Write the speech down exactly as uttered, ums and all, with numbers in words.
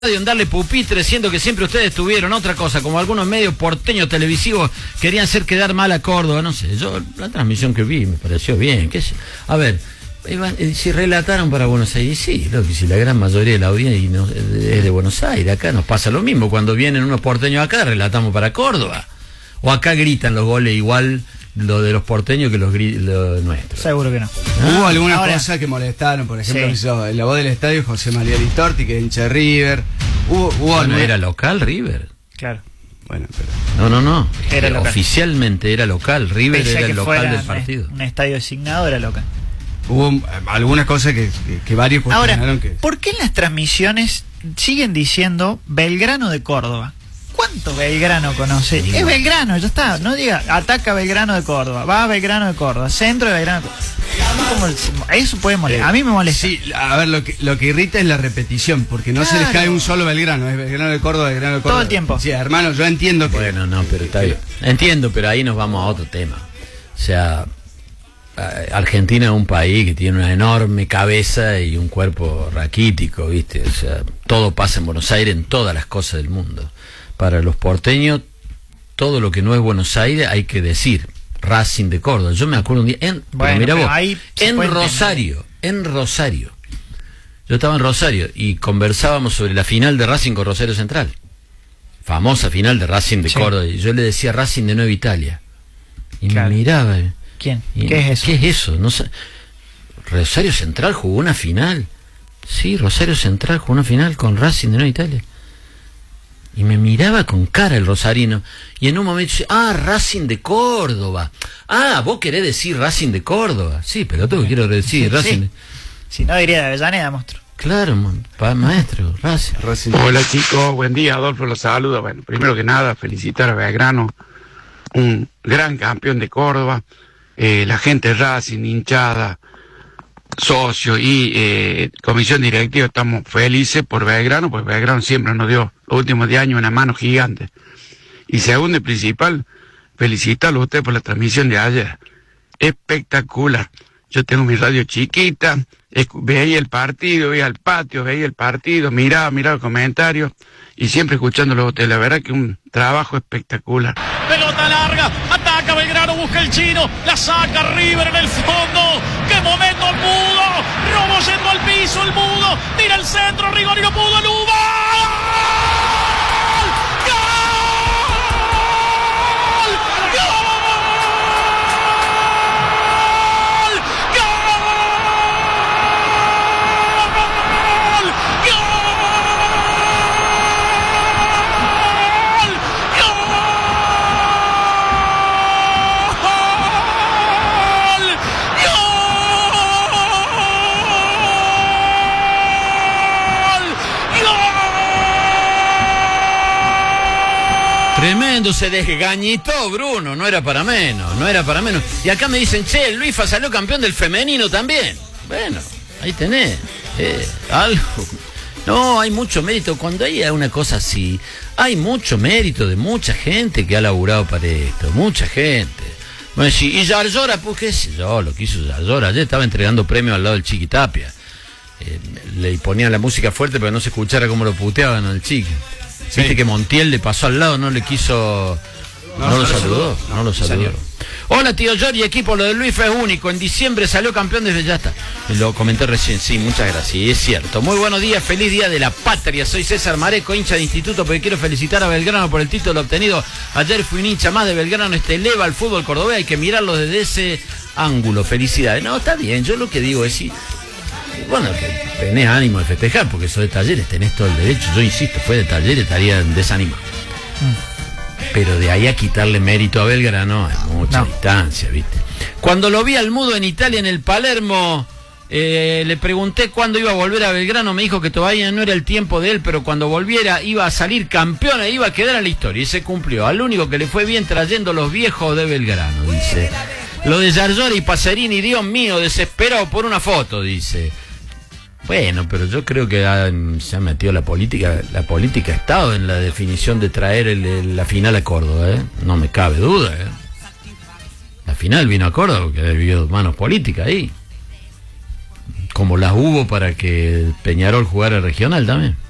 en darle pupitre, siendo que siempre ustedes tuvieron otra cosa, como algunos medios porteños televisivos querían hacer quedar mal a Córdoba, no sé, yo la transmisión que vi me pareció bien, qué sé. A ver, iban, si relataron para Buenos Aires, sí, lo que si la gran mayoría de la audiencia no, es de Buenos Aires, acá nos pasa lo mismo, cuando vienen unos porteños acá, relatamos para Córdoba, o acá gritan los goles igual lo de los porteños que los, los nuestros. Seguro que no. ¿Ah? Hubo algunas Ahora, cosas que molestaron, por ejemplo, sí. hizo en la voz del estadio José María Listorti, que es hincha de River. Hubo, hubo Bueno, alguna... era local River. Claro. Bueno, pero... No, no, no. Era eh, local. Oficialmente era local. River Pese a era que el local fuera del partido. Un estadio designado era local. Hubo eh, algunas cosas que, que, que varios cuestionaron. Ahora, que... ¿por qué en las transmisiones siguen diciendo Belgrano de Córdoba? ¿Cuánto Belgrano conoce? Sí. Es Belgrano, ya está. No diga ataca Belgrano de Córdoba, va a Belgrano de Córdoba, centro de Belgrano de Córdoba. Eso puede molestar. A mí me molesta. Sí, a ver, lo que, lo que irrita es la repetición, porque no Claro. se les cae un solo Belgrano, es Belgrano de Córdoba, Belgrano de Córdoba. Todo el tiempo. Sí, hermano, yo entiendo que... Bueno, no, pero está bien. Entiendo, pero ahí nos vamos a otro tema. O sea, Argentina es un país que tiene una enorme cabeza y un cuerpo raquítico, ¿viste? O sea, todo pasa en Buenos Aires, en todas las cosas del mundo. Para los porteños, todo lo que no es Buenos Aires hay que decir. Racing de Córdoba. Yo me acuerdo un día, en, Bueno, pero mira pero vos, ahí se en puede Rosario, en Rosario. Yo estaba en Rosario y conversábamos sobre la final de Racing con Rosario Central. Famosa final de Racing de Sí. Córdoba. Y yo le decía Racing de Nueva Italia. Y Claro. me miraba. ¿Quién? y, ¿Qué es eso? ¿Qué es eso? No sé. Rosario Central jugó una final. Sí, Rosario Central jugó una final con Racing de Nueva Italia. Y me miraba con cara el rosarino. Y en un momento dice, ah, Racing de Córdoba. Ah, vos querés decir Racing de Córdoba. Sí, pero todo quiero decir Sí, Racing sí. de... Si no diría de Avellaneda, monstruo. Claro, man, pa, maestro, Racing. Racing. Hola chicos, buen día, Adolfo los saluda. Bueno, primero que nada, felicitar a Belgrano, un gran campeón de Córdoba, eh, la gente de Racing, hinchada, socio y eh, comisión directiva, estamos felices por Belgrano, pues Belgrano siempre nos dio los últimos diez años una mano gigante. Y segundo y principal, felicitarlo a usted por la transmisión de ayer, espectacular. Yo tengo mi radio chiquita, veía el partido, veía el patio, veía el partido, miraba, miraba los comentarios y siempre escuchándolo a usted. La verdad que un trabajo espectacular. Pelota larga, ataca Belgrano, busca el chino, la saca River en el fondo. ¡Qué momento el mudo! Robo yendo al piso el mudo, tira el centro, Rigoni no pudo, Luba. Tremendo, se desgañitó Bruno, no era para menos, no era para menos. Y acá me dicen, che, el Luifa salió campeón del femenino también. Bueno, ahí tenés, eh, algo. No, hay mucho mérito. Cuando hay una cosa así, hay mucho mérito de mucha gente que ha laburado para esto, mucha gente. Bueno, sí, y Yarlora, pues qué sé yo, lo que hizo Yarlora. Ayer estaba entregando premios al lado del Chiqui Tapia. Eh, le ponían la música fuerte para que no se escuchara cómo lo puteaban al Chiqui. Sí. Viste que Montiel le pasó al lado, no le quiso... No, no lo saludó, saludó, no lo saludó. Señor. Hola tío Giorgi, equipo, lo de Luis es único, en diciembre salió campeón desde ya está. Lo comenté recién, sí, muchas gracias, y es cierto. Muy buenos días, feliz día de la patria, soy César Mareco, hincha de instituto, porque quiero felicitar a Belgrano por el título obtenido. Ayer fui un hincha más de Belgrano, este eleva al fútbol cordobés, hay que mirarlo desde ese ángulo, felicidades. No, está bien, yo lo que digo es sí. Bueno, que tenés ánimo de festejar, porque eso de Talleres tenés todo el derecho. Yo insisto, fue de Talleres, estaría desanimado. Mm. Pero de ahí a quitarle mérito a Belgrano hay mucha no. distancia, ¿viste? Cuando lo vi al mudo en Italia, en el Palermo, eh, le pregunté cuándo iba a volver a Belgrano. Me dijo que todavía no era el tiempo de él, pero cuando volviera iba a salir campeón e iba a quedar en la historia. Y se cumplió. Al único que le fue bien trayendo los viejos de Belgrano, dice. Lo de Yarlora y Pacerini, Dios mío, desesperado por una foto, dice. Bueno, pero yo creo que ha, se ha metido la política, la política ha estado en la definición de traer el, el, la final a Córdoba, ¿eh? No me cabe duda, ¿eh? La final vino a Córdoba porque había manos políticas ahí. Como las hubo para que Peñarol jugara regional también.